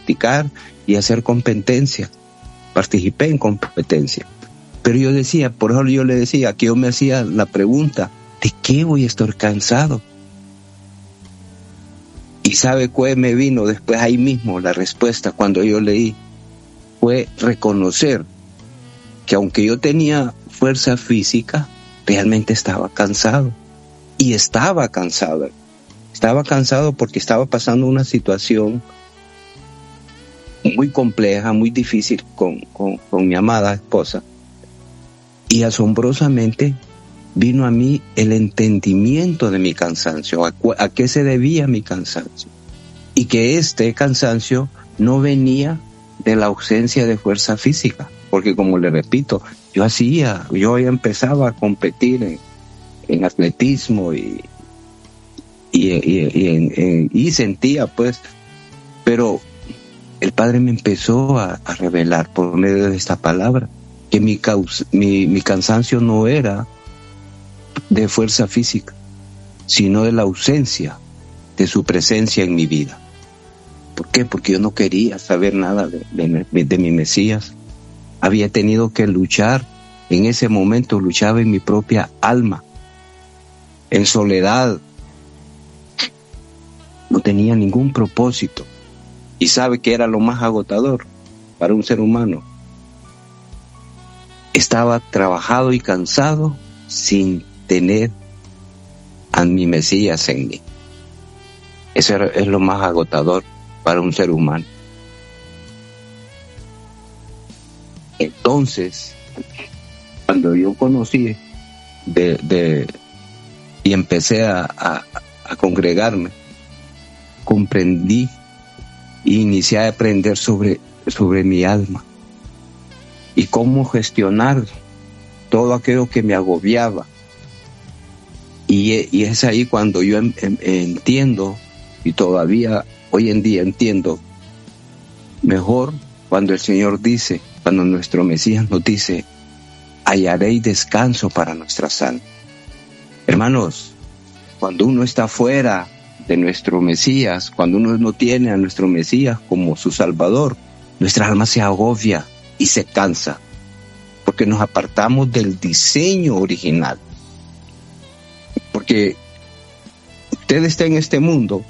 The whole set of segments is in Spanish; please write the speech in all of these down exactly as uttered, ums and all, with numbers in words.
practicar y hacer competencia. Participé en competencia. Pero yo decía, por eso yo le decía, que yo me hacía la pregunta, ¿de qué voy a estar cansado? Y ¿sabe cuál me vino después ahí mismo la respuesta cuando yo leí? Fue reconocer que aunque yo tenía fuerza física, realmente estaba cansado. Y estaba cansado. Estaba cansado porque estaba pasando una situación muy compleja, muy difícil con, con, con mi amada esposa. Y asombrosamente vino a mí el entendimiento de mi cansancio, a, cu- a qué se debía mi cansancio. Y que este cansancio no venía de la ausencia de fuerza física. Porque como le repito, yo hacía, yo ya empezaba a competir en, en atletismo y, y, y, y, en, en, y sentía pues, pero el Padre me empezó a, a revelar por medio de esta palabra que mi, caus, mi, mi cansancio no era de fuerza física, sino de la ausencia de su presencia en mi vida. ¿Por qué? Porque yo no quería saber nada de, de, de mi Mesías. Había tenido que luchar, en ese momento luchaba en mi propia alma, en soledad. No tenía ningún propósito. ¿Y sabe qué era lo más agotador para un ser humano? Estaba trabajado y cansado sin tener a mi Mesías en mí. Eso era, es lo más agotador para un ser humano. Entonces, cuando yo conocí de, de, y empecé a, a, a congregarme, comprendí e inicié a aprender sobre, sobre mi alma y cómo gestionar todo aquello que me agobiaba. Y, y es ahí cuando yo en, en, entiendo, y todavía hoy en día entiendo mejor, cuando el Señor dice, cuando nuestro Mesías nos dice, hallaréis descanso para nuestras almas. Hermanos, cuando uno está fuera de nuestro Mesías, cuando uno no tiene a nuestro Mesías como su Salvador, nuestra alma se agobia y se cansa, porque nos apartamos del diseño original. Porque usted está en este mundo,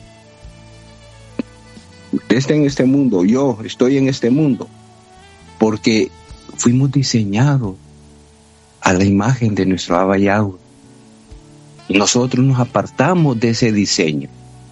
usted está en este mundo, yo estoy en este mundo, porque fuimos diseñados a la imagen de nuestro Abba Yahweh. Y nosotros nos apartamos de ese diseño.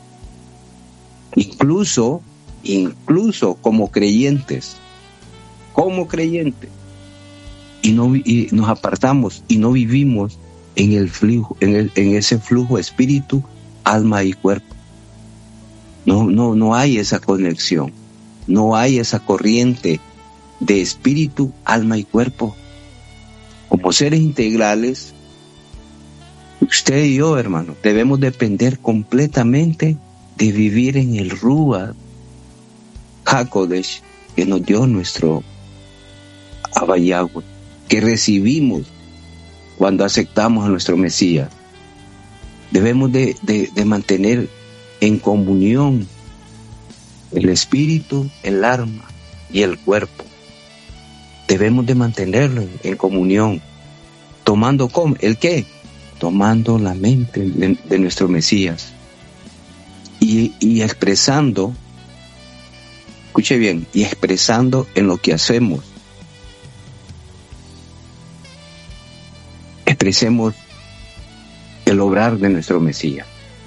Incluso, incluso como creyentes, como creyentes, y, no, y nos apartamos y no vivimos en el flujo, en, el, en ese flujo espíritu, alma y cuerpo. No, no, no hay esa conexión, no hay esa corriente de espíritu, alma y cuerpo. Como seres integrales, usted y yo, hermano, debemos depender completamente de vivir en el Ruach HaKodesh que nos dio nuestro Abba Yahweh, que recibimos cuando aceptamos a nuestro Mesías. Debemos de, de, de mantener en comunión el espíritu, el alma y el cuerpo. Debemos de mantenerlo en, en comunión. Tomando como, ¿el qué? Tomando la mente de, de nuestro Mesías. Y, y expresando, escuche bien, y expresando en lo que hacemos. Expresemos el obrar de nuestro Mesías.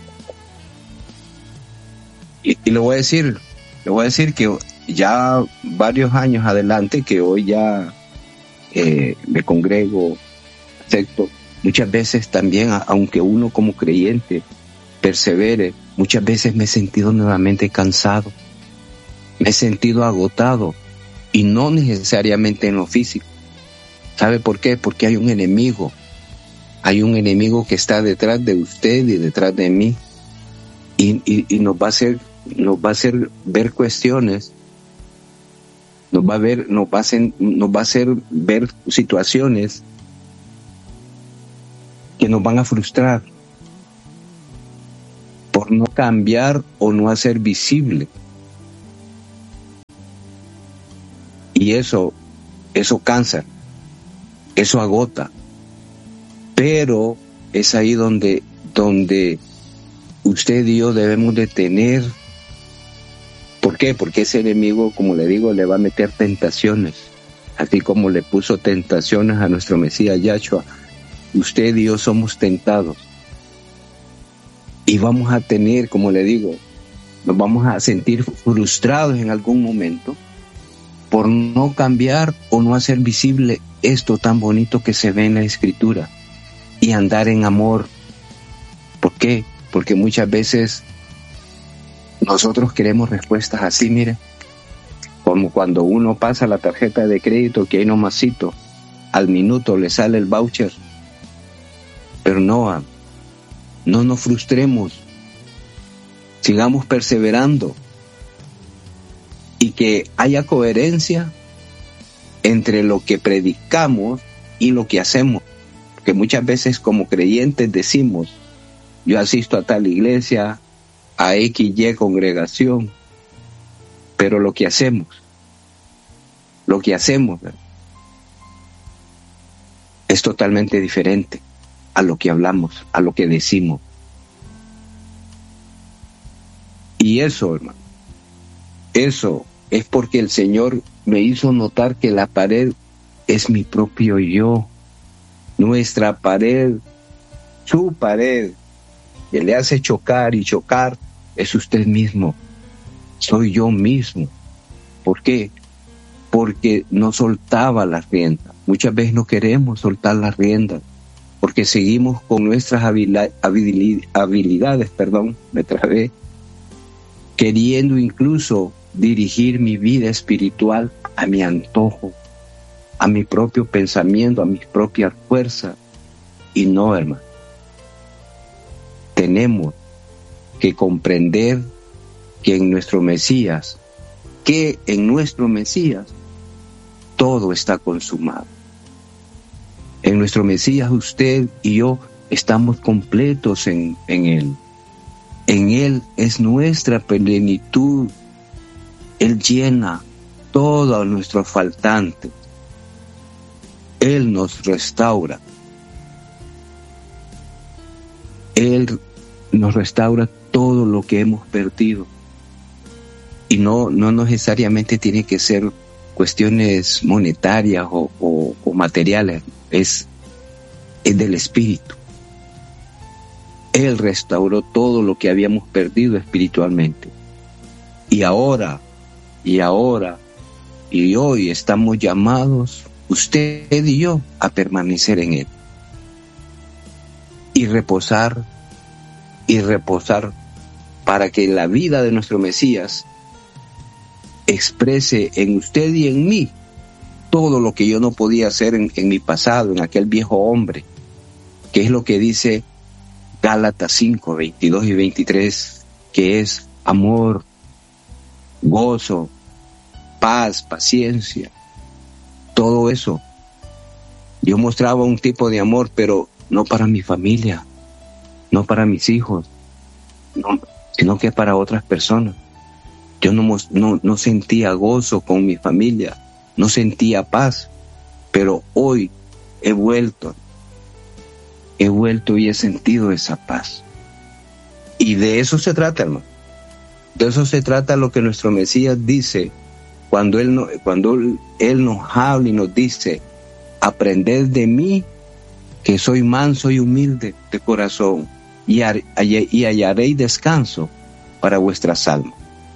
Y, y le voy a decir, le voy a decir que ya varios años adelante, que hoy ya eh, me congrego, acepto, muchas veces también, aunque uno como creyente persevere, muchas veces me he sentido nuevamente cansado, me he sentido agotado, y no necesariamente en lo físico. ¿Sabe por qué? Porque hay un enemigo, hay un enemigo que está detrás de usted y detrás de mí, y, y, y nos va a hacer, nos va a hacer ver cuestiones, nos va a ver, nos va a hacer, nos va a hacer ver situaciones que nos van a frustrar por no cambiar o no hacer visible Y eso, eso cansa, eso agota. Pero es ahí donde, donde usted y yo debemos de tener. ¿Por qué? Porque ese enemigo, como le digo, le va a meter tentaciones. Así como le puso tentaciones a nuestro Mesías Yahshua, usted y yo somos tentados. Y vamos a tener, como le digo, nos vamos a sentir frustrados en algún momento por no cambiar o no hacer visible esto tan bonito que se ve en la Escritura y andar en amor. ¿Por qué? Porque muchas veces nosotros queremos respuestas así, mire, como cuando uno pasa la tarjeta de crédito que hay nomasito, al minuto le sale el voucher. Pero no, no nos frustremos, sigamos perseverando y que haya coherencia entre lo que predicamos y lo que hacemos, porque muchas veces como creyentes decimos, yo asisto a tal iglesia, a X Y congregación, pero lo que hacemos, lo que hacemos es totalmente diferente a lo que hablamos, a lo que decimos. Y eso, hermano, eso es porque el Señor me hizo notar que la pared es mi propio yo. Nuestra pared, su pared, que le hace chocar y chocar, es usted mismo. Soy yo mismo. ¿Por qué? Porque no soltaba las riendas. Muchas veces no queremos soltar las riendas, porque seguimos con nuestras habilidades, habilidades, perdón, me trabé, queriendo incluso dirigir mi vida espiritual a mi antojo, a mi propio pensamiento, a mis propias fuerzas. Y no, hermano. Tenemos que comprender que en nuestro Mesías, que en nuestro Mesías, todo está consumado. En nuestro Mesías usted y yo estamos completos en, en Él. En Él es nuestra plenitud. Él llena todo nuestro faltante. Él nos restaura. Él nos restaura todo lo que hemos perdido. Y no, no necesariamente tiene que ser cuestiones monetarias o, o, o materiales. Es, es del Espíritu. Él restauró todo lo que habíamos perdido espiritualmente. Y ahora, y ahora, y hoy estamos llamados, usted y yo, a permanecer en Él. Y reposar, y reposar para que la vida de nuestro Mesías exprese en usted y en mí todo lo que yo no podía hacer en, en mi pasado, en aquel viejo hombre, que es lo que dice Gálatas cinco, veintidós y veintitrés, que es amor, gozo, paz, paciencia, todo eso. Yo mostraba un tipo de amor, pero no para mi familia, no para mis hijos, no, sino que para otras personas. Yo no, no, no sentía gozo con mi familia, no sentía paz, pero hoy he vuelto, he vuelto y he sentido esa paz. Y de eso se trata, hermano. De eso se trata lo que nuestro Mesías dice cuando Él, no, cuando Él nos habla y nos dice, aprended de mí, que soy manso y humilde de corazón, y, har, y hallaréis descanso para vuestras almas.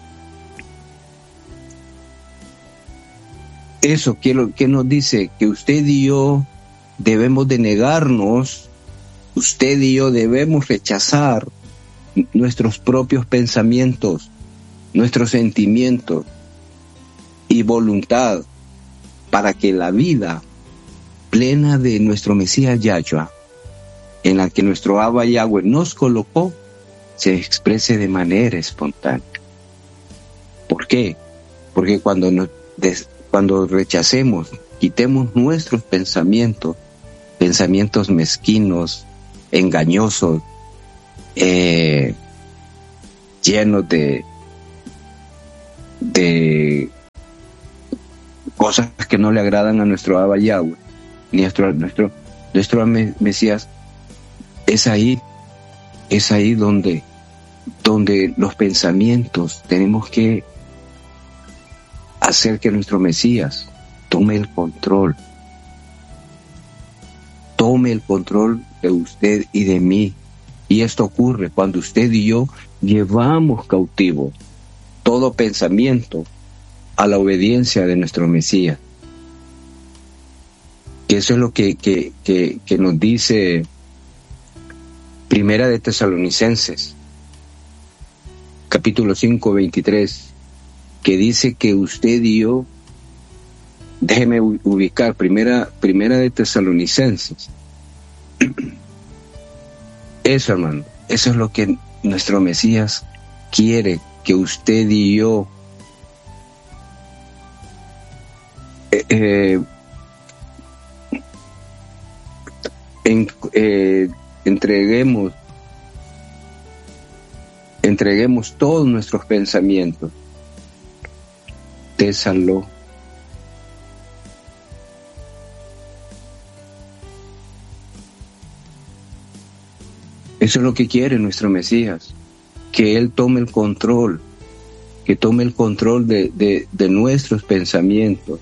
Eso que, lo, que nos dice que usted y yo debemos de negarnos, usted y yo debemos rechazar nuestros propios pensamientos, nuestros sentimientos y voluntad para que la vida plena de nuestro Mesías Yahshua, en la que nuestro Abba Yahweh nos colocó, se exprese de manera espontánea. ¿Por qué? Porque cuando nos des, cuando rechacemos, quitemos nuestros pensamientos, pensamientos mezquinos, engañosos, eh, llenos de, de cosas que no le agradan a nuestro Abba Yahweh, ni a nuestro, nuestro, nuestro Mesías. Es ahí, es ahí donde, donde los pensamientos tenemos que hacer que nuestro Mesías tome el control. Tome el control de usted y de mí. Y esto ocurre cuando usted y yo llevamos cautivo todo pensamiento a la obediencia de nuestro Mesías. Que eso es lo que, que, que, que nos dice Primera de Tesalonicenses, capítulo cinco, veintitrés, que dice que usted y yo, déjeme ubicar, primera, primera de Tesalonicenses. Eso, hermano, eso es lo que nuestro Mesías quiere, que usted y yo eh, eh, en, eh, entreguemos entreguemos todos nuestros pensamientos. Tésalo. Eso es lo que quiere nuestro Mesías, que Él tome el control, que tome el control de, de, de nuestros pensamientos.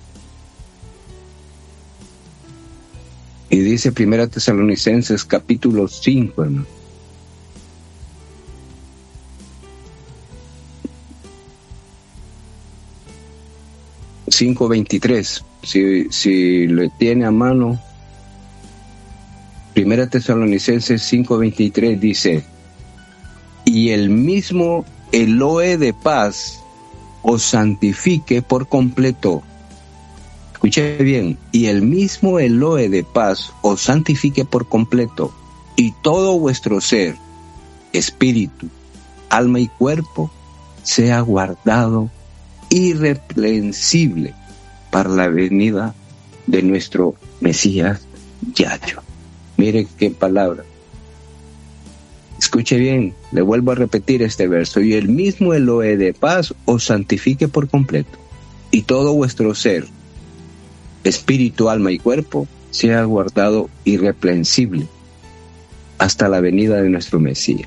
Y dice Primera Tesalonicenses capítulo cinco, hermano. cinco veintitrés, si, si lo tiene a mano. Primera Tesalonicenses cinco veintitrés dice: y el mismo Elohe de paz os santifique por completo. Escuche bien, y el mismo Elohe de paz os santifique por completo, y todo vuestro ser, espíritu, alma y cuerpo, sea guardado irreprensible para la venida de nuestro Mesías Yahweh. Mire qué palabra. Escuche bien, le vuelvo a repetir este verso: y el mismo Elohe de paz os santifique por completo, y todo vuestro ser, espíritu, alma y cuerpo, sea guardado irreprensible hasta la venida de nuestro Mesías.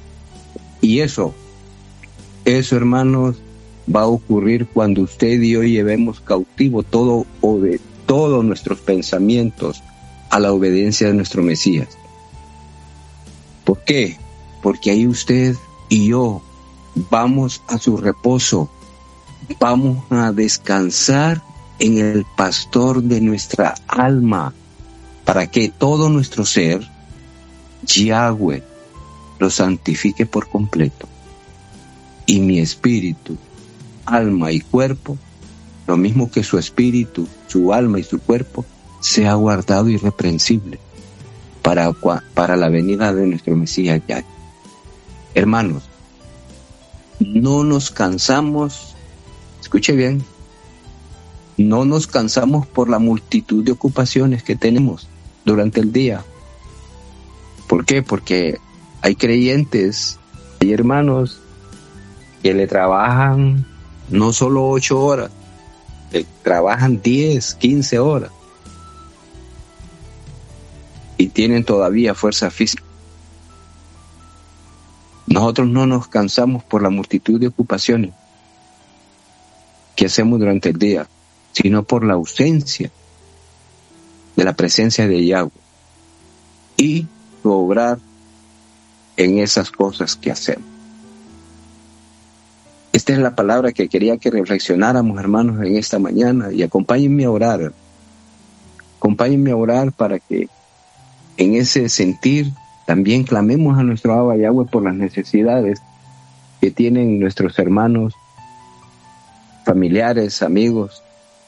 Y eso, eso, hermanos, va a ocurrir cuando usted y yo llevemos cautivo todo o de todos nuestros pensamientos a la obediencia de nuestro Mesías. ¿Por qué? Porque ahí usted y yo vamos a su reposo, vamos a descansar en el pastor de nuestra alma, para que todo nuestro ser, Yahweh, lo santifique por completo, y mi espíritu, alma y cuerpo, lo mismo que su espíritu, su alma y su cuerpo, sea guardado irreprensible para, para la venida de nuestro Mesías Yahweh. Hermanos, no nos cansamos, escuche bien, no nos cansamos por la multitud de ocupaciones que tenemos durante el día. ¿Por qué? Porque hay creyentes, hay hermanos que le trabajan no solo ocho horas, le trabajan diez, quince horas y tienen todavía fuerza física. Nosotros no nos cansamos por la multitud de ocupaciones que hacemos durante el día, sino por la ausencia de la presencia de Yahweh y su obrar en esas cosas que hacemos. Esta es la palabra que quería que reflexionáramos, hermanos, en esta mañana, y acompáñenme a orar. Acompáñenme a orar para que en ese sentir también clamemos a nuestro Abba Yahweh por las necesidades que tienen nuestros hermanos, familiares, amigos,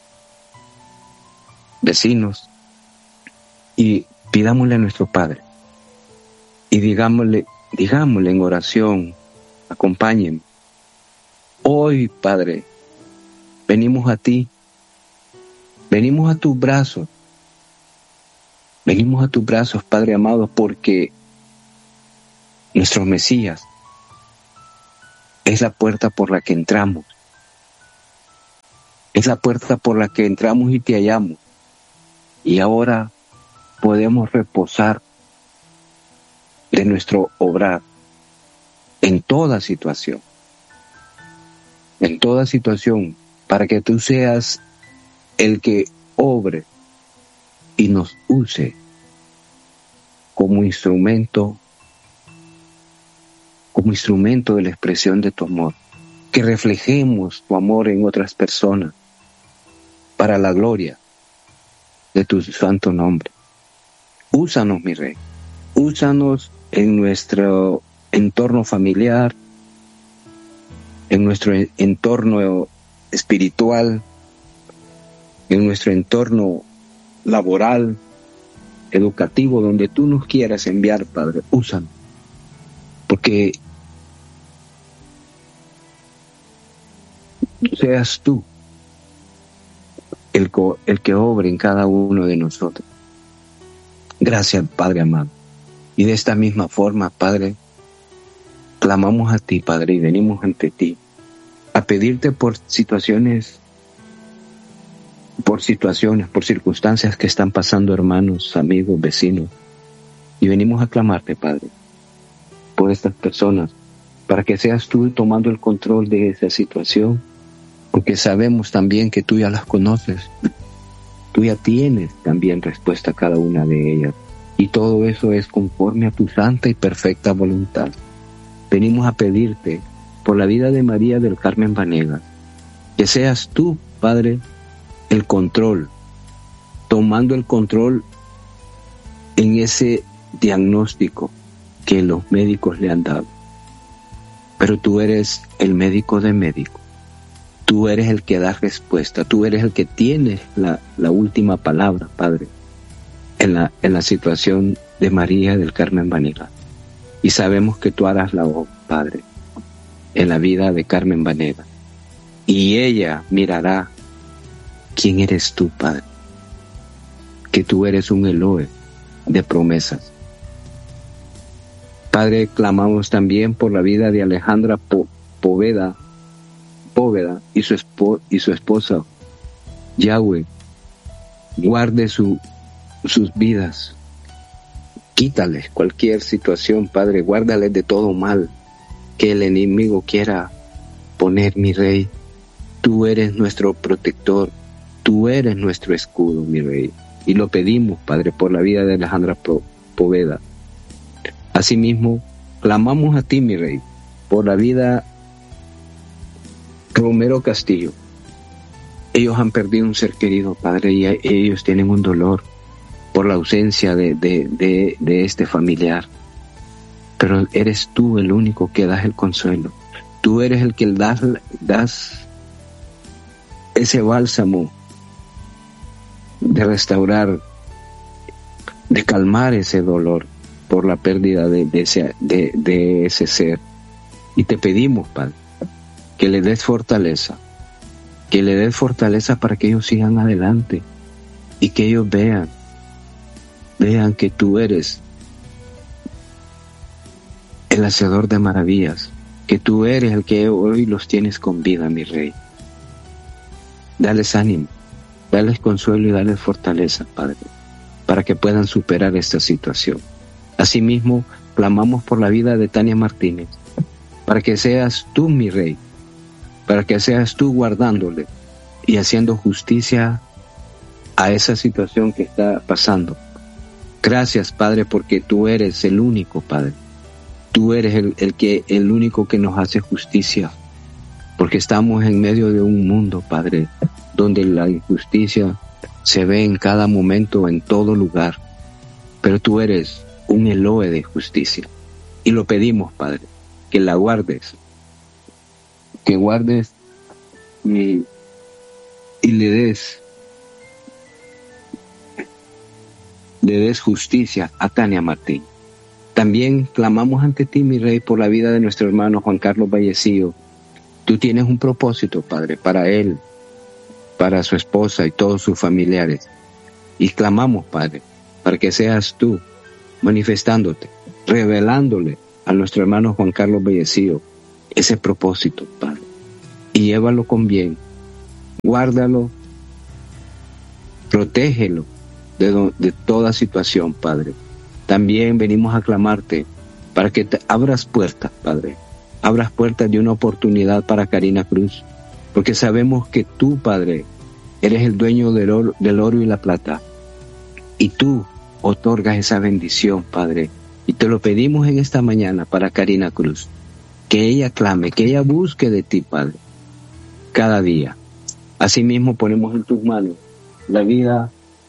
vecinos, y pidámosle a nuestro Padre y digámosle, digámosle en oración: acompáñenme. Hoy, Padre, venimos a ti, venimos a tus brazos, venimos a tus brazos, Padre amado, porque nuestro Mesías es la puerta por la que entramos. Es Es la puerta por la que entramos y te hallamos. Y ahora podemos reposar de nuestro obrar en toda situación. En toda situación, para que tú seas el que obre y nos use como instrumento, como instrumento de la expresión de tu amor. Que reflejemos tu amor en otras personas para la gloria de tu santo nombre. Úsanos, mi Rey. Úsanos en nuestro entorno familiar, en nuestro entorno espiritual, en nuestro entorno laboral, educativo, donde tú nos quieras enviar, Padre. Úsanos. Porque seas tú el, co- el que obre en cada uno de nosotros. Gracias, Padre amado. Y de esta misma forma, Padre, clamamos a ti, Padre, y venimos ante ti a pedirte por situaciones, por situaciones, por circunstancias que están pasando hermanos, amigos, vecinos. Y venimos a clamarte, Padre, por estas personas, para que seas tú tomando el control de esa situación, porque sabemos también que tú ya las conoces. Tú ya tienes también respuesta a cada una de ellas. Y todo eso es conforme a tu santa y perfecta voluntad. Venimos a pedirte por la vida de María del Carmen Vanegas, que seas tú, Padre, el control, tomando el control en ese diagnóstico que los médicos le han dado. Pero tú eres el médico de médicos. Tú eres el que da respuesta. Tú eres el que tiene la, la última palabra, Padre, en la, en la situación de María del Carmen Vanegas. Y sabemos que tú harás la obra, Padre, en la vida de Carmen Vanegas. Y ella mirará quién eres tú, Padre. Que tú eres un Elohe de promesas. Padre, clamamos también por la vida de Alejandra po- Poveda, Póveda y su, espo- y su esposa. Yahweh, guarde su, sus vidas. Quítales cualquier situación, Padre. Guárdales de todo mal que el enemigo quiera poner, mi Rey. Tú eres nuestro protector. Tú eres nuestro escudo, mi Rey. Y lo pedimos, Padre, por la vida de Alejandra Po- Poveda. Asimismo, clamamos a ti, mi Rey, por la vida Romero Castillo. Ellos han perdido un ser querido, Padre, y ellos tienen un dolor por la ausencia de, de, de, de este familiar. Pero eres tú el único que das el consuelo. Tú eres el que das, das ese bálsamo de restaurar, de calmar ese dolor por la pérdida de, de, ese, de, de ese ser. Y te pedimos, Padre, que le des fortaleza, que le des fortaleza para que ellos sigan adelante y que ellos vean, vean que tú eres el hacedor de maravillas, que tú eres el que hoy los tienes con vida, mi Rey. Dales ánimo, dales consuelo y dales fortaleza, Padre, para que puedan superar esta situación. Asimismo, clamamos por la vida de Tania Martínez, para que seas tú, mi Rey, para que seas tú guardándole y haciendo justicia a esa situación que está pasando. Gracias, Padre, porque tú eres el único, Padre. Tú eres el, el, que, el único que nos hace justicia, porque estamos en medio de un mundo, Padre, donde la injusticia se ve en cada momento, en todo lugar. Pero tú eres un Elohe de justicia. Y lo pedimos, Padre, que la guardes, que guardes y, y le des, le des justicia a Tania Martín. También clamamos ante ti, mi Rey, por la vida de nuestro hermano Juan Carlos Vallecillo. Tú tienes un propósito, Padre, para él, para su esposa y todos sus familiares. Y clamamos, Padre, para que seas tú manifestándote, revelándole a nuestro hermano Juan Carlos Vallecillo ese propósito, Padre. Y llévalo con bien, guárdalo, protégelo de, do, de toda situación, Padre. También venimos a clamarte para que te abras puertas, Padre. Abras puertas de una oportunidad para Karina Cruz, porque sabemos que tú, Padre, eres el dueño del oro, del oro y la plata, y tú otorgas esa bendición, Padre. Y te lo pedimos en esta mañana para Karina Cruz, que ella clame, que ella busque de ti, Padre, cada día. Asimismo ponemos en tus manos la vida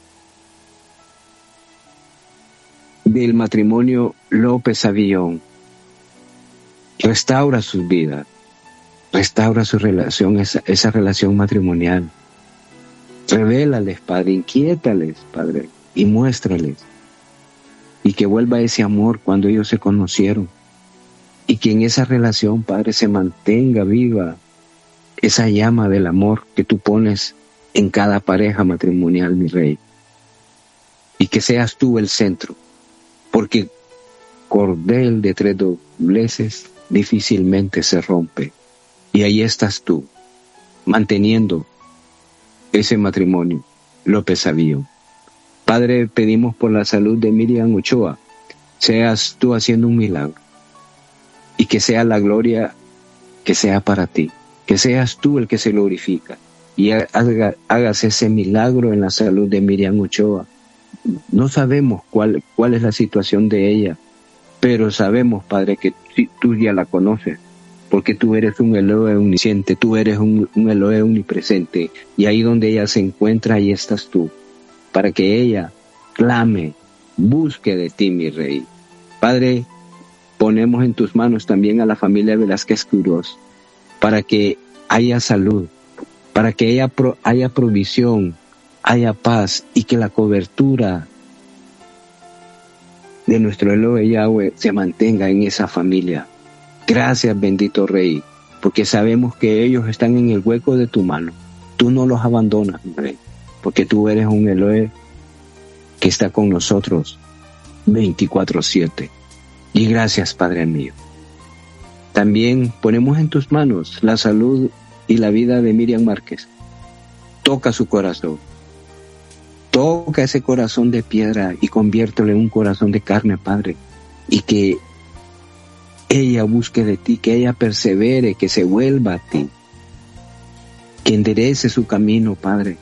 del matrimonio López Avillón. Restaura sus vidas, restaura su relación, esa, esa relación matrimonial. Revélales, Padre, inquiétales, Padre, y muéstrales. Y que vuelva ese amor cuando ellos se conocieron. Y que en esa relación, Padre, se mantenga viva esa llama del amor que tú pones en cada pareja matrimonial, mi Rey. Y que seas tú el centro. Porque cordel de tres dobleces difícilmente se rompe. Y ahí estás tú, manteniendo ese matrimonio, López Avillón. Padre, pedimos por la salud de Miriam Ochoa, seas tú haciendo un milagro. Y que sea la gloria que sea para ti. Que seas tú el que se glorifica. Y haga, hagas ese milagro en la salud de Miriam Ochoa. No sabemos cuál, cuál es la situación de ella, pero sabemos, Padre, que tú ya la conoces, porque tú eres un Elohe omnisciente, tú eres un, un Elohe omnipresente, y ahí donde ella se encuentra, ahí estás tú, para que ella clame, busque de ti, mi Rey. Padre, ponemos en tus manos también a la familia Velázquez Quiroz, para que haya salud, para que haya, pro, haya provisión, haya paz, y que la cobertura de nuestro Elohe Yahweh se mantenga en esa familia. Gracias, bendito Rey, porque sabemos que ellos están en el hueco de tu mano. Tú no los abandonas, Rey, porque tú eres un Elohe que está con nosotros veinticuatro siete. Y gracias, Padre mío. También ponemos en tus manos la salud y la vida de Miriam Márquez. Toca su corazón. Toca ese corazón de piedra y conviértelo en un corazón de carne, Padre. Y que ella busque de ti, que ella persevere, que se vuelva a ti. Que enderece su camino, Padre.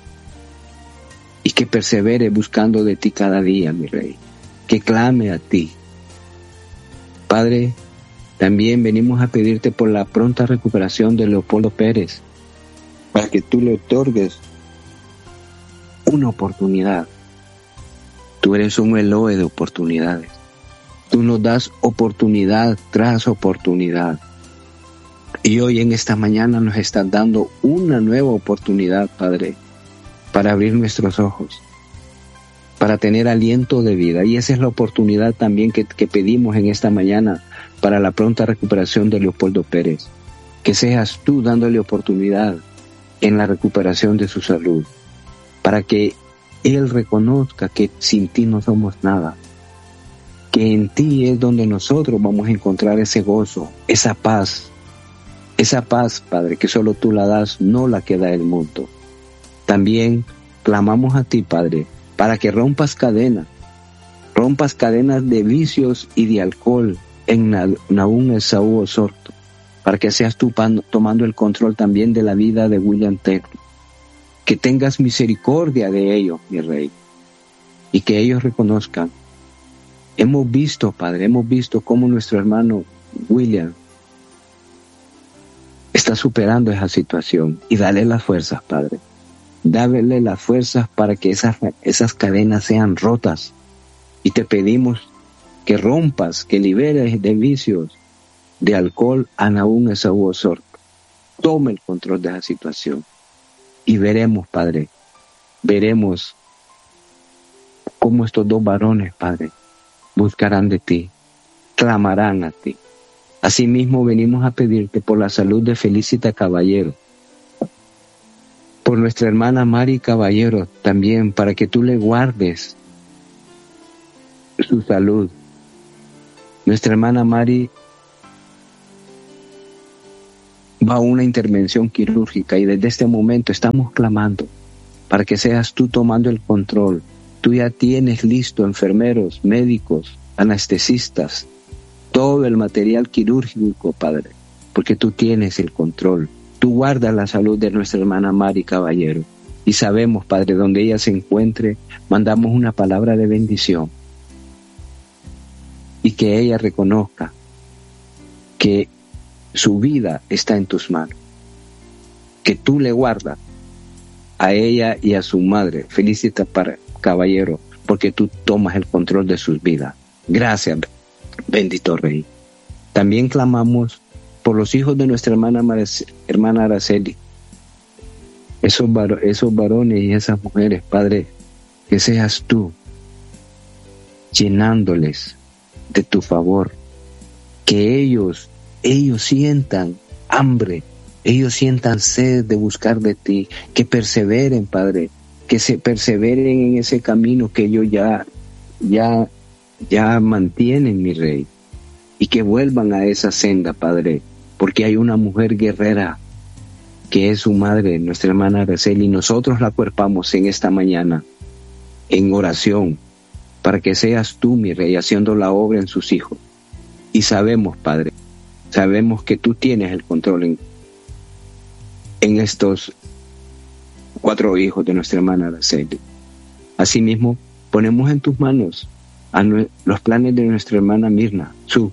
Y que persevere buscando de ti cada día, mi Rey. Que clame a ti. Padre, también venimos a pedirte por la pronta recuperación de Leopoldo Pérez, para que tú le otorgues una oportunidad. Tú eres un Elohe de oportunidades. Tú nos das oportunidad tras oportunidad. Y hoy en esta mañana nos estás dando una nueva oportunidad, Padre, para abrir nuestros ojos, para tener aliento de vida. Y esa es la oportunidad también que, que pedimos en esta mañana para la pronta recuperación de Leopoldo Pérez. Que seas tú dándole oportunidad en la recuperación de su salud, para que él reconozca que sin ti no somos nada, que en ti es donde nosotros vamos a encontrar ese gozo, esa paz, esa paz, Padre, que solo tú la das, no la que da el mundo. También clamamos a ti, Padre, para que rompas cadenas, rompas cadenas de vicios y de alcohol en Nahum Esaú Osorto, para que seas tú tomando el control también de la vida de William Tecno. Que tengas misericordia de ellos, mi Rey, y que ellos reconozcan. Hemos visto, Padre, hemos visto cómo nuestro hermano William está superando esa situación, y dale las fuerzas, Padre. Dale las fuerzas para que esas, esas cadenas sean rotas, y te pedimos que rompas, que liberes de vicios, de alcohol a Nahum Esaú Osorto. Toma el control de esa situación. Y veremos, Padre, veremos cómo estos dos varones, Padre, buscarán de ti, clamarán a ti. Asimismo venimos a pedirte por la salud de Felicita Caballero, por nuestra hermana Mari Caballero también, para que tú le guardes su salud. Nuestra hermana Mari va a una intervención quirúrgica y desde este momento estamos clamando para que seas tú tomando el control. Tú ya tienes listo enfermeros, médicos, anestesistas, todo el material quirúrgico, Padre, porque tú tienes el control. Tú guardas la salud de nuestra hermana Mari Caballero y sabemos, Padre, donde ella se encuentre, mandamos una palabra de bendición y que ella reconozca que su vida está en tus manos, que tú le guardas a ella y a su madre. Felicita para Caballero, porque tú tomas el control de sus vidas. Gracias, bendito Rey. También clamamos por los hijos de nuestra hermana, hermana Araceli, esos, var, esos varones y esas mujeres, Padre, que seas tú llenándoles de tu favor, que ellos, ellos sientan hambre, ellos sientan sed de buscar de ti, que perseveren, Padre, que se perseveren en ese camino que ellos ya, ya, ya mantienen, mi Rey, y que vuelvan a esa senda, Padre, porque hay una mujer guerrera que es su madre, nuestra hermana Araceli, y nosotros la acuerpamos en esta mañana, en oración, para que seas tú, mi Rey, haciendo la obra en sus hijos. Y sabemos, Padre, sabemos que tú tienes el control en, en estos cuatro hijos de nuestra hermana Araceli. Asimismo, ponemos en tus manos a nue- los planes de nuestra hermana Mirna. Su,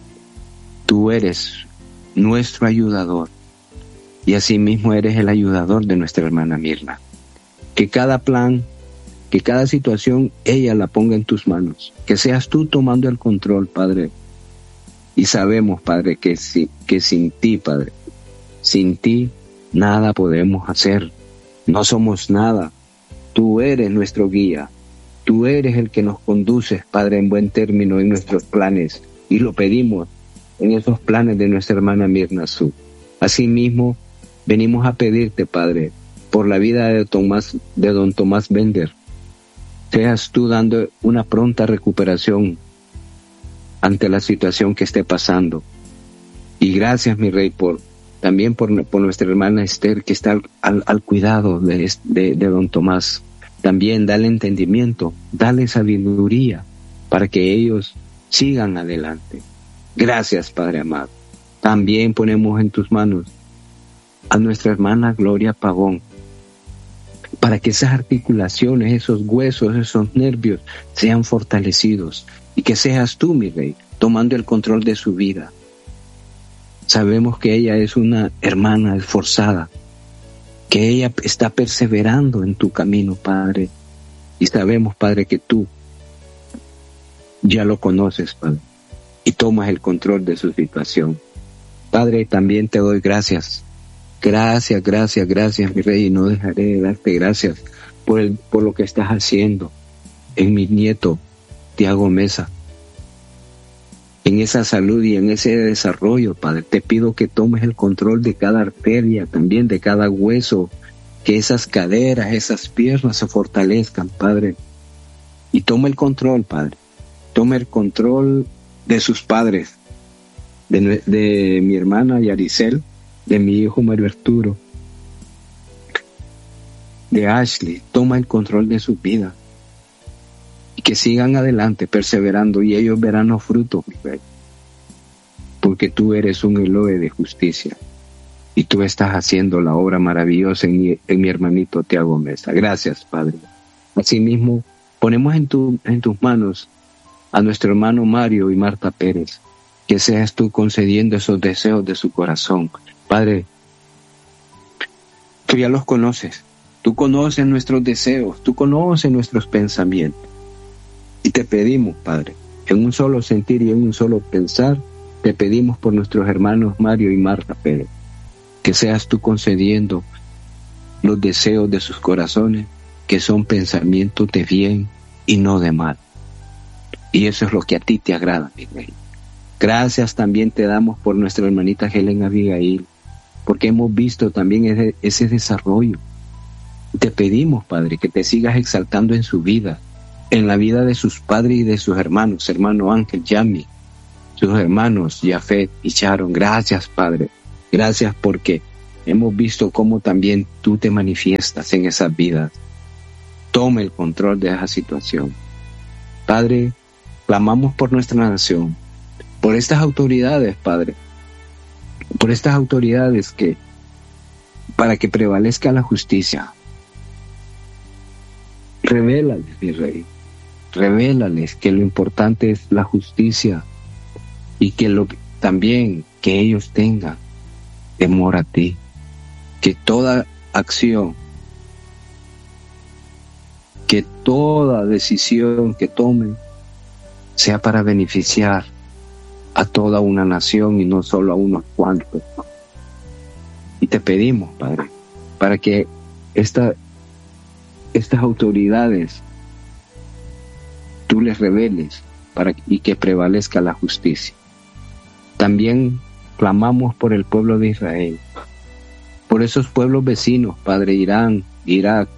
tú eres nuestro ayudador y asimismo eres el ayudador de nuestra hermana Mirna. Que cada plan, que cada situación, ella la ponga en tus manos. Que seas tú tomando el control, Padre. Y sabemos, Padre, que, si, que sin ti, Padre, sin ti nada podemos hacer. No somos nada. Tú eres nuestro guía. Tú eres el que nos conduces, Padre, en buen término en nuestros planes. Y lo pedimos en esos planes de nuestra hermana Mirna Su. Asimismo, venimos a pedirte, Padre, por la vida de, Tomás, de don Tomás Bender. Seas tú dando una pronta recuperación ante la situación que esté pasando. Y gracias, mi Rey, por también por, por nuestra hermana Esther, que está al, al, al cuidado de, de, de don Tomás. También dale entendimiento, dale sabiduría para que ellos sigan adelante. Gracias, Padre amado. También ponemos en tus manos a nuestra hermana Gloria Pavón, para que esas articulaciones, esos huesos, esos nervios sean fortalecidos y que seas tú, mi Rey, tomando el control de su vida. Sabemos que ella es una hermana esforzada, que ella está perseverando en tu camino, Padre, y sabemos, Padre, que tú ya lo conoces, Padre, y tomas el control de su situación. Padre, también te doy gracias. Gracias, gracias, gracias, mi Rey, y no dejaré de darte gracias por, el, por lo que estás haciendo en mi nieto, Tiago Mesa, en esa salud y en ese desarrollo, Padre. Te pido que tomes el control de cada arteria, también de cada hueso, que esas caderas, esas piernas se fortalezcan, Padre, y toma el control, Padre. Toma el control de sus padres, de, de mi hermana Yaricel, de mi hijo Mario Arturo, de Ashley. Toma el control de su vida y que sigan adelante perseverando, y ellos verán los frutos, mi Rey, porque tú eres un Elohe de justicia y tú estás haciendo la obra maravillosa en mi, en mi hermanito Tiago Mesa. Gracias, Padre. Asimismo, ponemos en, tu, en tus manos a nuestro hermano Mario y Marta Pérez, que seas tú concediendo esos deseos de su corazón. Padre, tú ya los conoces, tú conoces nuestros deseos, tú conoces nuestros pensamientos. Y te pedimos, Padre, en un solo sentir y en un solo pensar, te pedimos por nuestros hermanos Mario y Marta Pérez, que seas tú concediendo los deseos de sus corazones, que son pensamientos de bien y no de mal. Y eso es lo que a ti te agrada, mi Rey. Gracias también te damos por nuestra hermanita Helen Abigail, porque hemos visto también ese, ese desarrollo. Te pedimos, Padre, que te sigas exaltando en su vida, en la vida de sus padres y de sus hermanos, hermano Ángel, Yami, sus hermanos Jafet y Sharon. Gracias, Padre, Gracias porque hemos visto cómo también tú te manifiestas en esas vidas. Toma el control de esa situación. Padre, clamamos por nuestra nación, por estas autoridades, Padre, por estas autoridades que, para que prevalezca la justicia. Revélales, mi Rey, revélales que lo importante es la justicia y que lo, también que ellos tengan temor a ti, que toda acción, que toda decisión que tomen sea para beneficiar a toda una nación y no solo a unos cuantos. Y te pedimos, Padre, para que esta, estas autoridades tú les reveles para, y que prevalezca la justicia. También clamamos por el pueblo de Israel, por esos pueblos vecinos, Padre, Irán, Irak,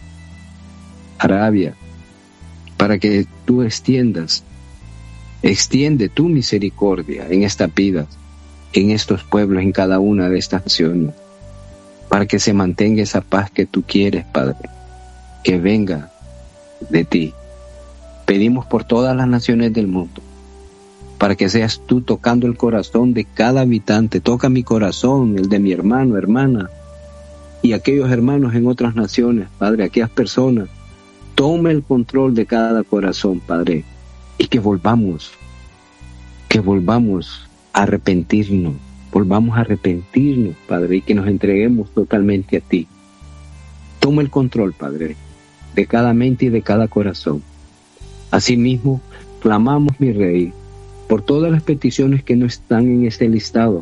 Arabia, para que tú extiendas, extiende tu misericordia en estas vidas, en estos pueblos, en cada una de estas naciones, para que se mantenga esa paz que tú quieres, Padre, que venga de ti. Pedimos por todas las naciones del mundo, para que seas tú tocando el corazón de cada habitante. Toca mi corazón, el de mi hermano, hermana, y aquellos hermanos en otras naciones, Padre, aquellas personas. Toma el control de cada corazón, Padre, y que volvamos, que volvamos a arrepentirnos, volvamos a arrepentirnos, Padre, y que nos entreguemos totalmente a ti. Toma el control, Padre, de cada mente y de cada corazón. Asimismo, clamamos, mi Rey, por todas las peticiones que no están en este listado.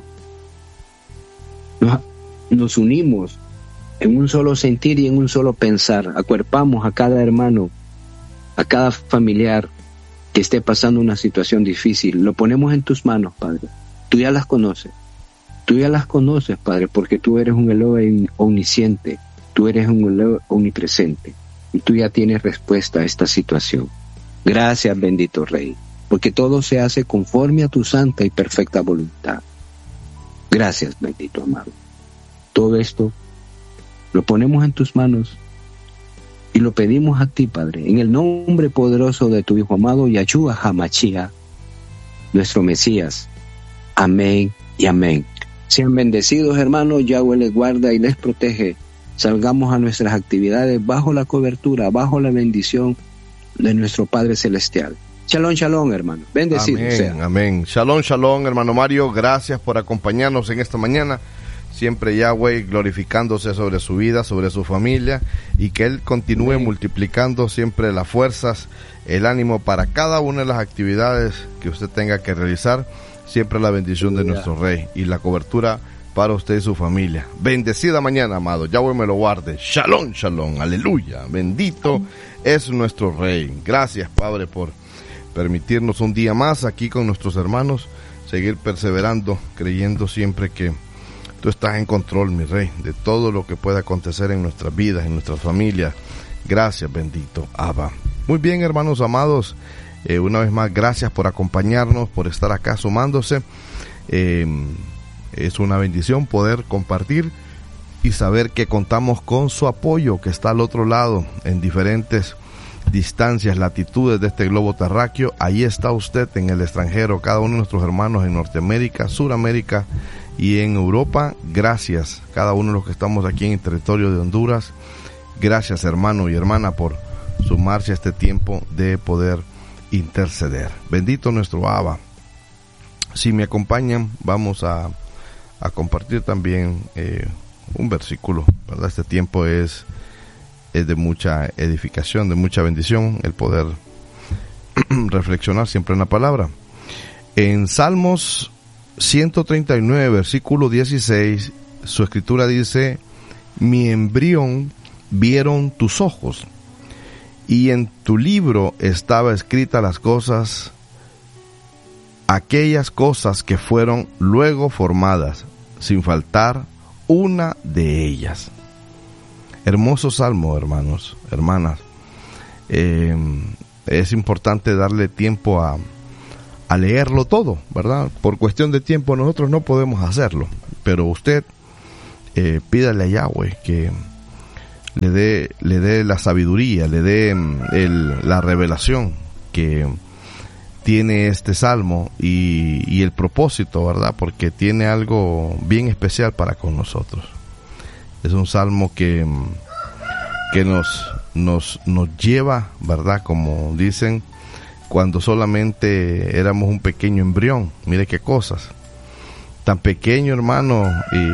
Nos, nos unimos en un solo sentir y en un solo pensar. Acuerpamos a cada hermano, a cada familiar que esté pasando una situación difícil. Lo ponemos en tus manos, Padre. Tú ya las conoces. Tú ya las conoces, Padre, porque tú eres un Elohim omnisciente. Tú eres un Elohim omnipresente. Y tú ya tienes respuesta a esta situación. Gracias, bendito Rey, porque todo se hace conforme a tu santa y perfecta voluntad. Gracias, bendito amado. Todo esto lo ponemos en tus manos y lo pedimos a ti, Padre, en el nombre poderoso de tu Hijo amado, Yahshua HaMashiach, nuestro Mesías. Amén y amén. Sean bendecidos, hermanos. Yahweh les guarda y les protege. Salgamos a nuestras actividades bajo la cobertura, bajo la bendición de nuestro Padre Celestial. Shalom, shalom, hermano. Bendecido amén, sea. Amén. Shalom, shalom, hermano Mario. Gracias por acompañarnos en esta mañana. Siempre Yahweh glorificándose sobre su vida, sobre su familia, y que Él continúe amén. Multiplicando siempre las fuerzas, el ánimo para cada una de las actividades que usted tenga que realizar. Siempre la bendición de nuestro Rey y la cobertura para usted y su familia. Bendecida mañana, amado. Yahweh me lo guarde. Shalom, shalom. Aleluya. Bendito es nuestro Rey. Gracias, Padre, por permitirnos un día más aquí con nuestros hermanos, seguir perseverando, creyendo siempre que tú estás en control, mi Rey, de todo lo que pueda acontecer en nuestras vidas, en nuestras familias. Gracias, bendito Abba. Muy bien, hermanos amados, eh, una vez más, gracias por acompañarnos, por estar acá sumándose. Eh, es una bendición poder compartir y saber que contamos con su apoyo, que está al otro lado, en diferentes distancias, latitudes de este globo terráqueo. Ahí está usted en el extranjero, cada uno de nuestros hermanos en Norteamérica, Suramérica y en Europa. Gracias, cada uno de los que estamos aquí en el territorio de Honduras. Gracias, hermano y hermana, por sumarse a este tiempo de poder interceder. Bendito nuestro Abba. Si me acompañan, vamos a, a compartir también eh, un versículo, ¿verdad? Este tiempo es, es de mucha edificación, de mucha bendición, el poder reflexionar siempre en la palabra. En Salmos ciento treinta y nueve, versículo dieciséis, su escritura dice: mi embrión vieron tus ojos, y en tu libro estaba escrita las cosas, aquellas cosas que fueron luego formadas, sin faltar una de ellas. Hermoso salmo, hermanos, hermanas. Eh, es importante darle tiempo a, a leerlo todo, ¿verdad? Por cuestión de tiempo nosotros no podemos hacerlo. pero usted eh, pídale a Yahweh que le dé le dé la sabiduría, le dé el, la revelación que tiene este salmo y, y el propósito, ¿verdad? Porque tiene algo bien especial para con nosotros. Es un salmo que, que nos, nos, nos lleva, ¿verdad? Como dicen, cuando solamente éramos un pequeño embrión. Mire qué cosas. Tan pequeño, hermano,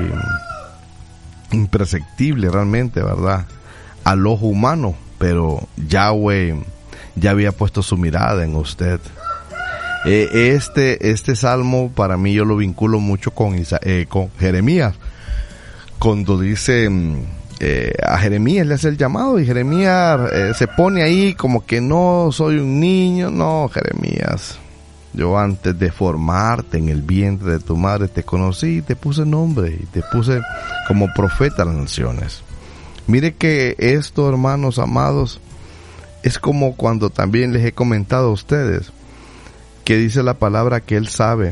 y imperceptible realmente, ¿verdad? Al ojo humano, pero Yahweh ya había puesto su mirada en usted. Eh, este, este salmo para mí yo lo vinculo mucho con, Isa, eh, con Jeremías, cuando dice eh, a Jeremías le hace el llamado y Jeremías eh, se pone ahí como que no soy un niño. No, Jeremías, yo antes de formarte en el vientre de tu madre te conocí y te puse nombre y te puse como profeta a las naciones. Mire que esto, hermanos amados, es como cuando también les he comentado a ustedes que dice la palabra que Él sabe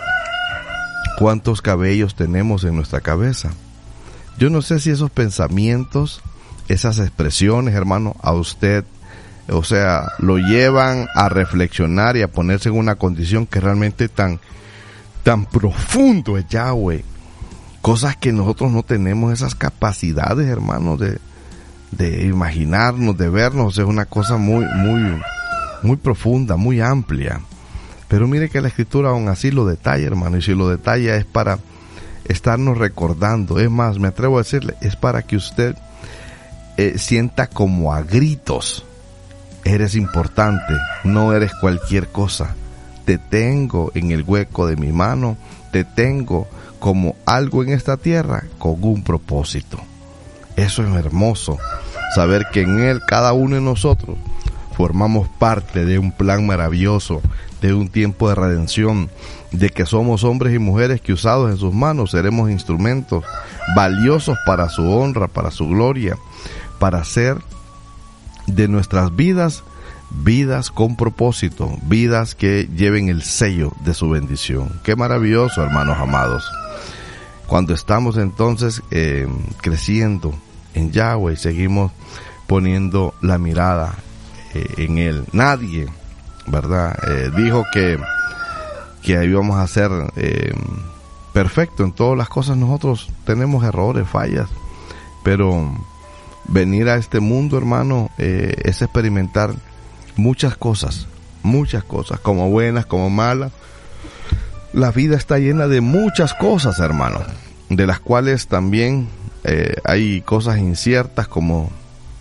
cuántos cabellos tenemos en nuestra cabeza. Yo no sé si esos pensamientos, esas expresiones, hermano, a usted, o sea, lo llevan a reflexionar y a ponerse en una condición que realmente tan, tan profundo es Yahweh. Cosas que nosotros no tenemos esas capacidades, hermano, de, de imaginarnos, de vernos. Es una cosa muy, muy, muy profunda, muy amplia. Pero mire que la Escritura aún así lo detalla, hermano, y si lo detalla es para estarnos recordando. Es más, me atrevo a decirle, es para que usted eh, sienta como a gritos: eres importante, no eres cualquier cosa. Te tengo en el hueco de mi mano, te tengo como algo en esta tierra con un propósito. Eso es hermoso, saber que en Él cada uno de nosotros formamos parte de un plan maravilloso, de un tiempo de redención, de que somos hombres y mujeres que usados en sus manos seremos instrumentos valiosos para su honra, para su gloria, para hacer de nuestras vidas, vidas con propósito, vidas que lleven el sello de su bendición. Qué maravilloso, hermanos amados. Cuando estamos entonces eh, creciendo en Yahweh, seguimos poniendo la mirada eh, en Él. Nadie, ¿verdad? Eh, dijo que, que íbamos a ser eh, perfectos en todas las cosas. Nosotros tenemos errores, fallas, pero venir a este mundo, hermano, eh, es experimentar muchas cosas, muchas cosas, como buenas, como malas. La vida está llena de muchas cosas, hermano, de las cuales también eh, hay cosas inciertas como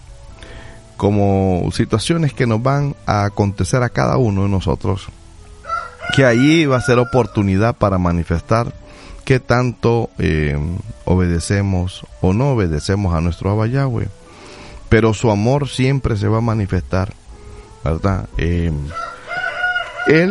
como situaciones que nos van a acontecer a cada uno de nosotros, que allí va a ser oportunidad para manifestar qué tanto eh, obedecemos o no obedecemos a nuestro Abba Yahweh. Pero su amor siempre se va a manifestar, ¿verdad? Eh, él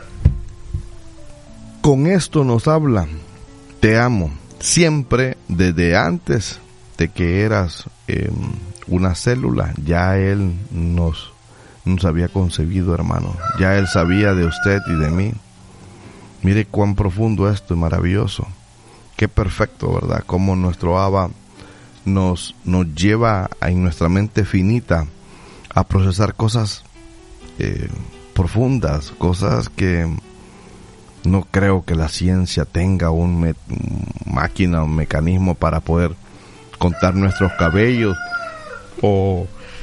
con esto nos habla: te amo, siempre desde antes de que eras eh, una célula, ya Él nos, nos había concebido, hermano. Ya Él sabía de usted y de mí. Mire cuán profundo esto y maravilloso. Qué perfecto, ¿verdad? Cómo nuestro Abba nos, nos lleva a, en nuestra mente finita a procesar cosas eh, profundas, cosas que no creo que la ciencia tenga un me, máquina, un mecanismo para poder contar nuestros cabellos o,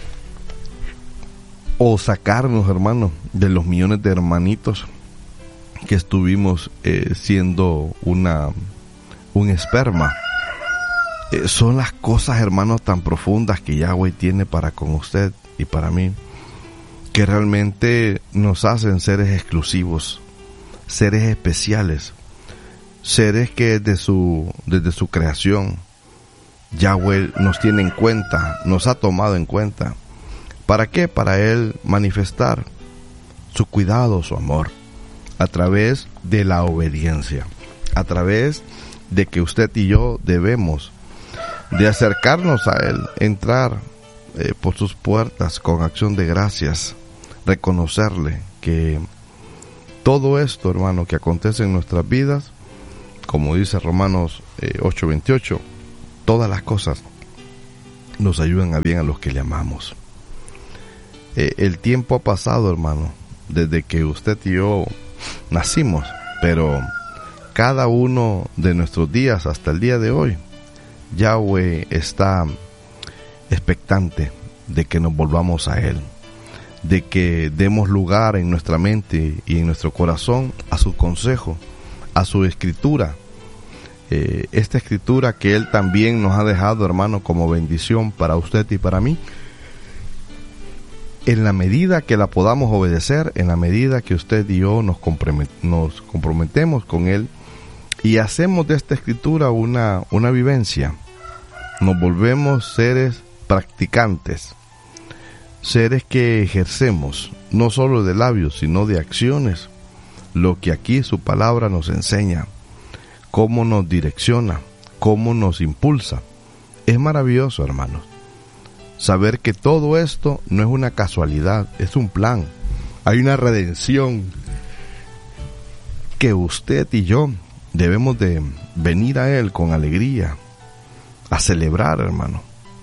o sacarnos, hermanos, de los millones de hermanitos que estuvimos eh, siendo una un esperma. Eh, son las cosas, hermanos, tan profundas que Yahweh tiene para con usted y para mí, que realmente nos hacen seres exclusivos, seres especiales, seres que desde su, desde su creación Yahweh nos tiene en cuenta, nos ha tomado en cuenta. ¿Para qué? Para Él manifestar su cuidado, su amor, a través de la obediencia, a través de que usted y yo debemos de acercarnos a Él, entrar eh, por sus puertas con acción de gracias, reconocerle que todo esto, hermano, que acontece en nuestras vidas como dice Romanos eh, ocho veintiocho, todas las cosas nos ayudan a bien a los que le amamos. Eh, el tiempo ha pasado, hermano, desde que usted y yo nacimos, pero cada uno de nuestros días hasta el día de hoy, Yahweh está expectante de que nos volvamos a Él, de que demos lugar en nuestra mente y en nuestro corazón a su consejo, a su escritura, eh, esta escritura que Él también nos ha dejado, hermano, como bendición para usted y para mí. En la medida que la podamos obedecer, en la medida que usted y yo nos, compromet- nos comprometemos con Él y hacemos de esta escritura una, una vivencia, nos volvemos seres practicantes, seres que ejercemos, no solo de labios, sino de acciones, lo que aquí su palabra nos enseña, cómo nos direcciona, cómo nos impulsa. Es maravilloso, hermanos, saber que todo esto no es una casualidad, es un plan. Hay una redención que usted y yo debemos de venir a Él con alegría, a celebrar, hermano.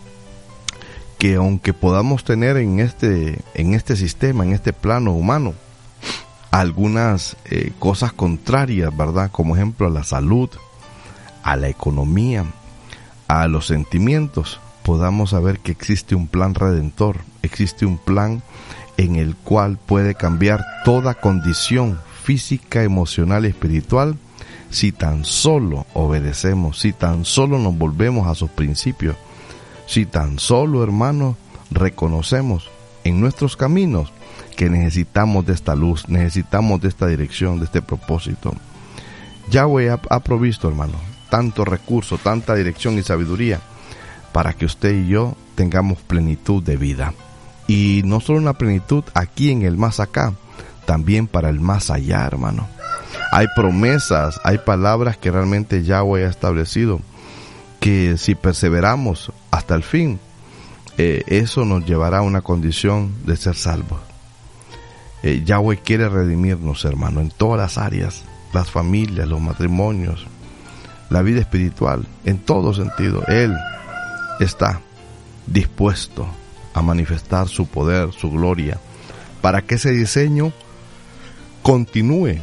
Que aunque podamos tener en este, en este sistema, en este plano humano, algunas eh, cosas contrarias, ¿verdad? Como ejemplo a la salud, a la economía, a los sentimientos, podamos saber que existe un plan redentor, existe un plan en el cual puede cambiar toda condición física, emocional y espiritual si tan solo obedecemos, si tan solo nos volvemos a sus principios, si tan solo, hermanos, reconocemos en nuestros caminos que necesitamos de esta luz, necesitamos de esta dirección, de este propósito. Yahweh ha, ha provisto, hermano, tanto recurso, tanta dirección y sabiduría para que usted y yo tengamos plenitud de vida. Y no solo una plenitud aquí en el más acá, también para el más allá, hermano. Hay promesas, hay palabras que realmente Yahweh ha establecido, que si perseveramos hasta el fin, eh, eso nos llevará a una condición de ser salvos. Eh, Yahweh quiere redimirnos, hermano, en todas las áreas, las familias, los matrimonios, la vida espiritual, en todo sentido. Él está dispuesto a manifestar su poder, su gloria, para que ese diseño continúe.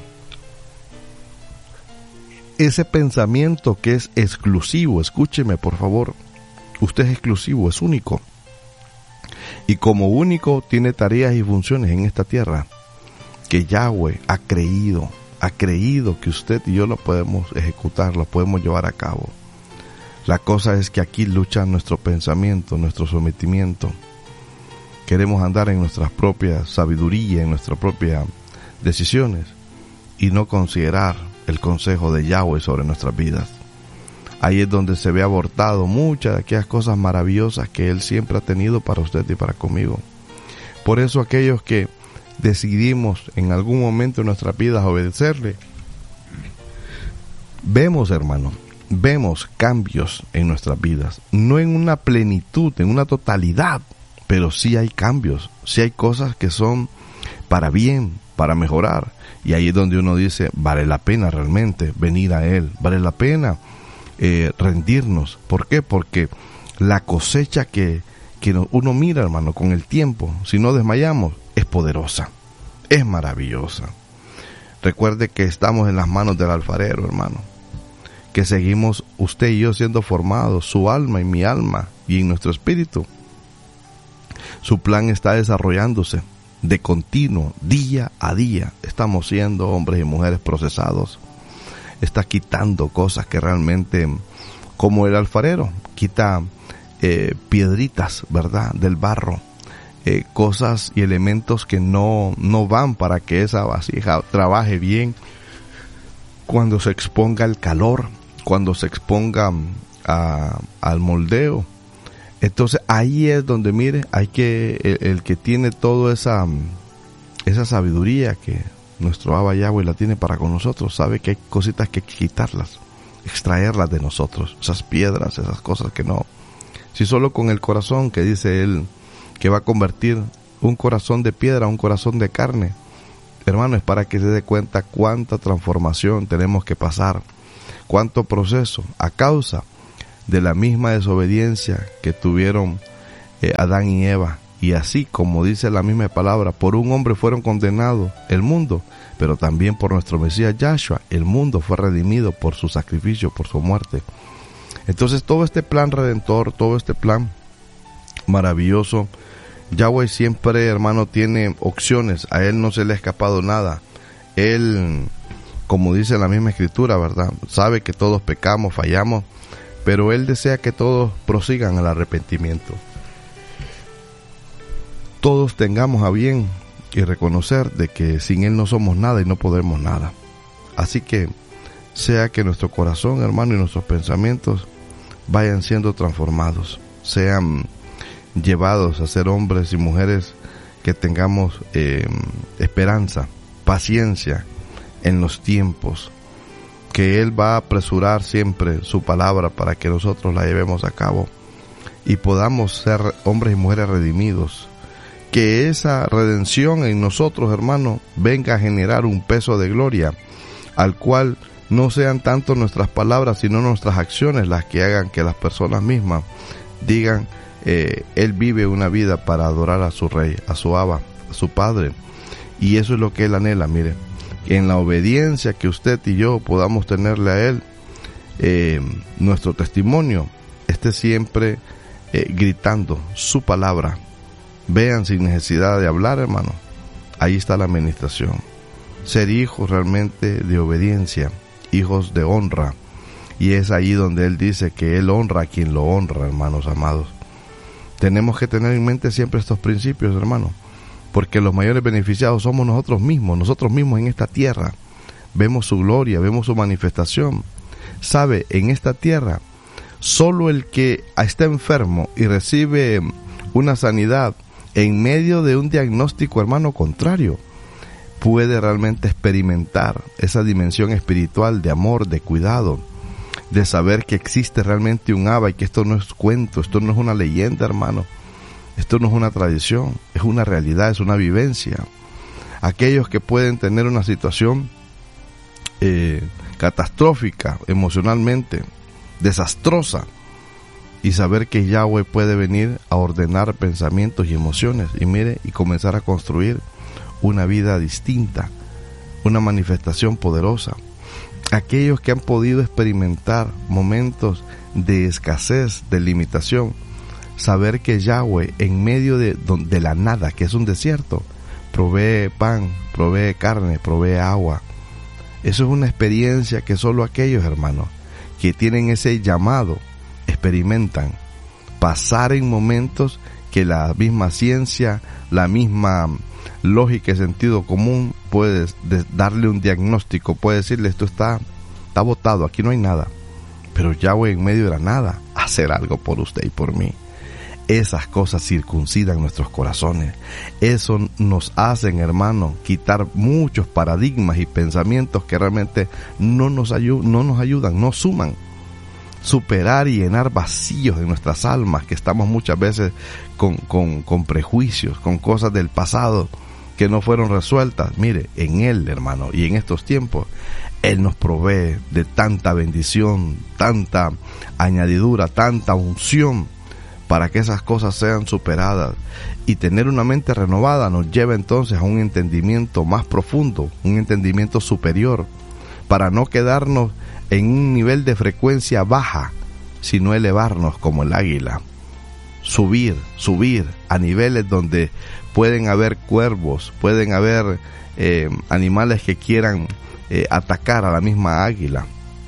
Ese pensamiento que es exclusivo, escúcheme por favor, usted es exclusivo, es único. Y como único tiene tareas y funciones en esta tierra que Yahweh ha creído, ha creído que usted y yo lo podemos ejecutar, lo podemos llevar a cabo. La cosa es que aquí lucha nuestro pensamiento, nuestro sometimiento. Queremos andar en nuestras propias sabiduría, en nuestras propias decisiones y no considerar el consejo de Yahweh sobre nuestras vidas. Ahí es donde se ve abortado muchas de aquellas cosas maravillosas que Él siempre ha tenido para usted y para conmigo. Por eso aquellos que decidimos en algún momento de nuestras vidas obedecerle, vemos, hermano, vemos cambios en nuestras vidas, no en una plenitud, en una totalidad, pero sí hay cambios, sí hay cosas que son para bien, para mejorar. Y ahí es donde uno dice, vale la pena realmente venir a Él, vale la pena eh, rendirnos. ¿Por qué? Porque la cosecha que, que uno mira, hermano, con el tiempo, si no desmayamos, es poderosa, es maravillosa. Recuerde que estamos en las manos del alfarero, hermano, que seguimos usted y yo siendo formados, su alma y mi alma y en nuestro espíritu. Su plan está desarrollándose de continuo, día a día. Estamos siendo hombres y mujeres procesados. Está quitando cosas que realmente, como el alfarero, quita eh, piedritas, ¿verdad?, del barro. Eh, cosas y elementos que no, no van para que esa vasija trabaje bien. Cuando se exponga al calor, cuando se exponga a, al moldeo. Entonces ahí es donde, mire, hay que, el, el que tiene toda esa, esa sabiduría que nuestro Abba Yahweh la tiene para con nosotros, sabe que hay cositas que hay que quitarlas, extraerlas de nosotros, esas piedras, esas cosas que no. Si solo con el corazón, que dice Él, que va a convertir un corazón de piedra a un corazón de carne, hermano, es para que se dé cuenta cuánta transformación tenemos que pasar, cuánto proceso a causa de la misma desobediencia que tuvieron eh, Adán y Eva. Y así como dice la misma palabra, por un hombre fueron condenados el mundo, pero también por nuestro Mesías Yahshua, el mundo fue redimido por su sacrificio, por su muerte. Entonces todo este plan redentor, todo este plan maravilloso, Yahweh siempre, hermano, tiene opciones. A Él no se le ha escapado nada. Él, como dice la misma escritura, ¿verdad?, sabe que todos pecamos, fallamos, pero Él desea que todos prosigan al arrepentimiento. Todos tengamos a bien y reconocer de que sin Él no somos nada y no podemos nada. Así que sea que nuestro corazón, hermano, y nuestros pensamientos vayan siendo transformados, sean llevados a ser hombres y mujeres que tengamos eh, esperanza, paciencia en los tiempos, que Él va a apresurar siempre su palabra para que nosotros la llevemos a cabo y podamos ser hombres y mujeres redimidos. Que esa redención en nosotros, hermano, venga a generar un peso de gloria, al cual no sean tanto nuestras palabras, sino nuestras acciones las que hagan que las personas mismas digan, eh, Él vive una vida para adorar a su Rey, a su Abba, a su Padre. Y eso es lo que Él anhela, mire, en la obediencia que usted y yo podamos tenerle a Él, eh, nuestro testimonio esté siempre eh, gritando su palabra. Vean, sin necesidad de hablar, hermano, ahí está la administración. Ser hijos realmente de obediencia, hijos de honra, y es ahí donde Él dice que Él honra a quien lo honra, hermanos amados. Tenemos que tener en mente siempre estos principios, hermano, porque los mayores beneficiados somos nosotros mismos, nosotros mismos en esta tierra. Vemos su gloria, vemos su manifestación. Sabe, en esta tierra, solo el que está enfermo y recibe una sanidad en medio de un diagnóstico, hermano, contrario, puede realmente experimentar esa dimensión espiritual de amor, de cuidado, de saber que existe realmente un Abba y que esto no es cuento, esto no es una leyenda, hermano, esto no es una tradición, es una realidad, es una vivencia. Aquellos que pueden tener una situación eh, catastrófica emocionalmente, desastrosa, y saber que Yahweh puede venir a ordenar pensamientos y emociones y mire y comenzar a construir una vida distinta, una manifestación poderosa. Aquellos que han podido experimentar momentos de escasez, de limitación, saber que Yahweh en medio de, de la nada, que es un desierto, provee pan, provee carne, provee agua. Eso es una experiencia que solo aquellos, hermanos, que tienen ese llamado experimentan. Pasar en momentos que la misma ciencia, la misma lógica y sentido común puede darle un diagnóstico, puede decirle esto está, está botado, aquí no hay nada, pero Yahweh en medio de la nada hacer algo por usted y por mí. Esas cosas circuncidan nuestros corazones. Eso nos hacen, hermano, quitar muchos paradigmas y pensamientos que realmente no nos ayu- no nos ayudan, no suman. Superar y llenar vacíos en nuestras almas, que estamos muchas veces con, con, con prejuicios, con cosas del pasado que no fueron resueltas. Mire, en Él, hermano, y en estos tiempos, Él nos provee de tanta bendición, tanta añadidura, tanta unción, para que esas cosas sean superadas. Y tener una mente renovada nos lleva entonces a un entendimiento más profundo, un entendimiento superior, para no quedarnos en un nivel de frecuencia baja, sino elevarnos como el águila, subir, subir a niveles donde pueden haber cuervos, pueden haber eh, animales que quieran eh, atacar a la misma águila,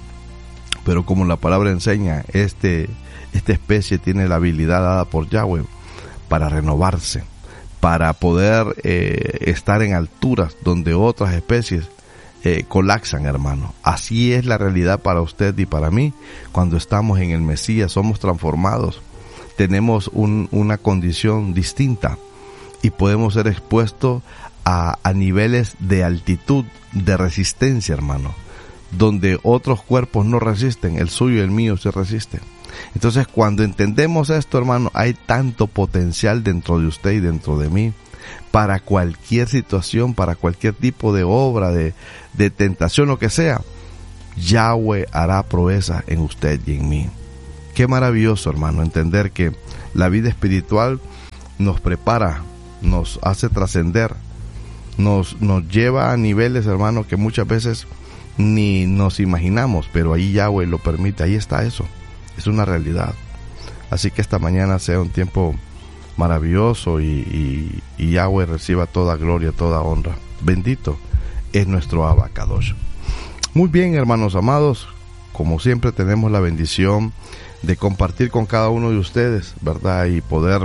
pero como la palabra enseña, este, esta especie tiene la habilidad dada por Yahweh para renovarse, para poder eh, estar en alturas donde otras especies Eh, colapsan, hermano. Así es la realidad para usted y para mí. Cuando estamos en el Mesías somos transformados, tenemos un, una condición distinta y podemos ser expuestos a, a niveles de altitud, de resistencia, hermano, donde otros cuerpos no resisten, el suyo y el mío se resisten. Entonces, cuando entendemos esto, hermano, hay tanto potencial dentro de usted y dentro de mí para cualquier situación, para cualquier tipo de obra, de, de tentación, lo que sea. Yahweh hará proeza en usted y en mí. Qué maravilloso, hermano, entender que la vida espiritual nos prepara, nos hace trascender, nos, nos lleva a niveles, hermano, que muchas veces ni nos imaginamos, pero ahí Yahweh lo permite, ahí está eso, es una realidad. Así que esta mañana sea un tiempo maravilloso y, y, y Yahweh reciba toda gloria, toda honra. Bendito es nuestro Abba Kadosh. Muy bien, hermanos amados, como siempre tenemos la bendición de compartir con cada uno de ustedes, ¿verdad? Y poder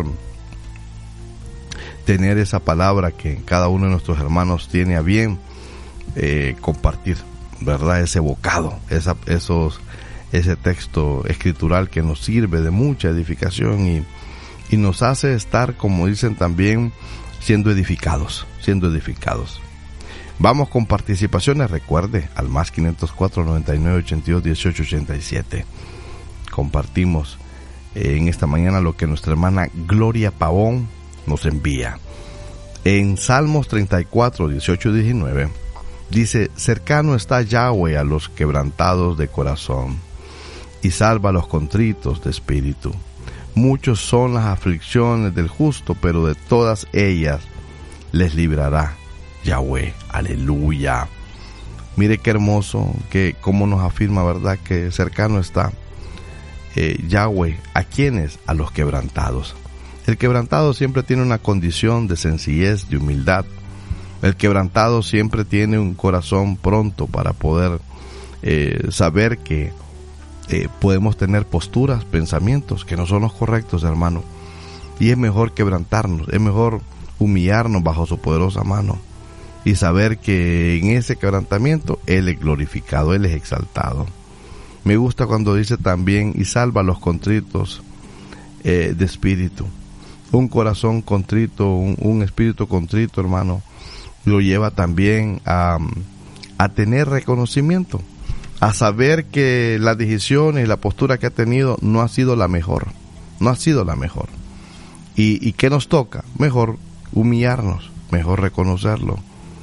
tener esa palabra que cada uno de nuestros hermanos tiene a bien eh, compartir, ¿verdad? Ese bocado, esa, esos, ese texto escritural que nos sirve de mucha edificación y, y nos hace estar, como dicen también, siendo edificados, siendo edificados. Vamos con participaciones, recuerde, al más quinientos cuatro, noventa y nueve, ochenta y dos, dieciocho, ochenta y siete. Compartimos eh, en esta mañana lo que nuestra hermana Gloria Pavón nos envía. En Salmos treinta y cuatro, dieciocho y diecinueve, dice: cercano está Yahweh a los quebrantados de corazón, y salva a los contritos de espíritu. Muchos son las aflicciones del justo, pero de todas ellas les librará Yahweh. Aleluya. Mire qué hermoso, que como nos afirma, ¿verdad?, que cercano está eh, Yahweh. ¿A quiénes? A los quebrantados. El quebrantado siempre tiene una condición de sencillez, de humildad. El quebrantado siempre tiene un corazón pronto para poder eh, saber que eh, podemos tener posturas, pensamientos que no son los correctos, hermano. Y es mejor quebrantarnos, es mejor humillarnos bajo su poderosa mano y saber que en ese quebrantamiento Él es glorificado, Él es exaltado. Me gusta cuando dice también: y salva a los contritos eh, de espíritu. Un corazón contrito, un, un espíritu contrito, hermano, lo lleva también a, a tener reconocimiento, a saber que las decisiones y la postura que ha tenido no ha sido la mejor, no ha sido la mejor. ¿Y, y qué nos toca? Mejor humillarnos, mejor reconocerlo.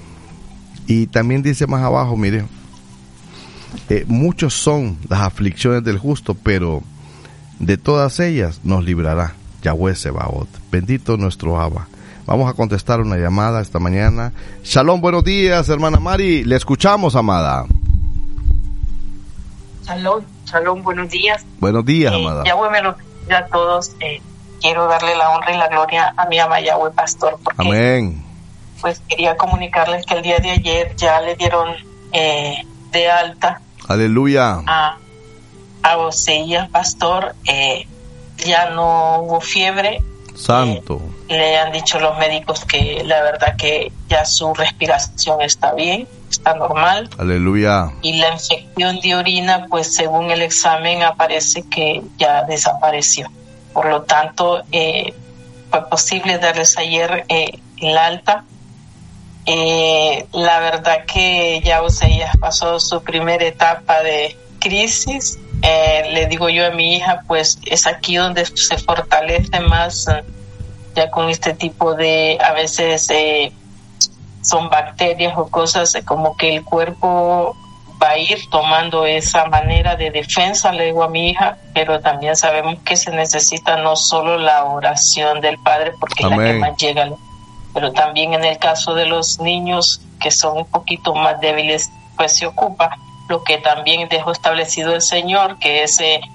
Y también dice más abajo, mire, eh, muchos son las aflicciones del justo, pero de todas ellas nos librará Yahweh Sebaot. Bendito nuestro Abba. Vamos a contestar una llamada esta mañana. Shalom, buenos días, hermana Mari. Le escuchamos, amada. Shalom, shalom, buenos días. Buenos días, eh, amada. Yahweh me lo bendiga a todos. Eh, quiero darle la honra y la gloria a mi ama Yahweh Pastor. Porque, amén. Pues quería comunicarles que el día de ayer ya le dieron eh, de alta. Aleluya. A, a Oseías Pastor. Eh, ya no hubo fiebre. Santo. Eh, le han dicho los médicos que la verdad que ya su respiración está bien, está normal. Aleluya. Y la infección de orina, pues según el examen aparece que ya desapareció. Por lo tanto, eh, fue posible darles ayer eh, el alta. Eh, la verdad que ya Oseías pasó su primera etapa de crisis. Eh, le digo yo a mi hija, pues es aquí donde se fortalece más eh, ya con este tipo de, a veces eh, son bacterias o cosas, eh, como que el cuerpo va a ir tomando esa manera de defensa, le digo a mi hija, pero también sabemos que se necesita no solo la oración del Padre, porque amén, es la que más llega, pero también en el caso de los niños que son un poquito más débiles, pues se ocupa lo que también dejó establecido el Señor, que es eh,